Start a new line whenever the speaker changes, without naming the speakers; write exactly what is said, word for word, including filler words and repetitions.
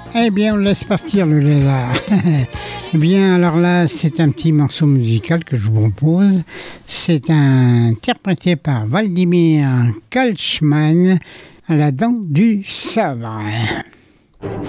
Eh bien, on laisse partir le lézard. Eh bien, alors là, c'est un petit morceau musical que je vous propose. C'est interprété par Vladimir Kalchman à la dent du sabre.